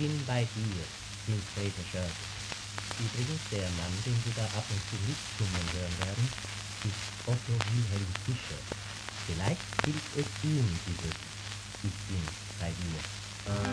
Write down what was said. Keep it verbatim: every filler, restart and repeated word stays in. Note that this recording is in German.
bin bei dir, singt Rachel Sherb. Übrigens, der Mann, den Sie da ab und zu mitsummen hören werden, ist Otto Wilhelm Fischer. Vielleicht gilt es ihm, dieses Ich bin bei dir.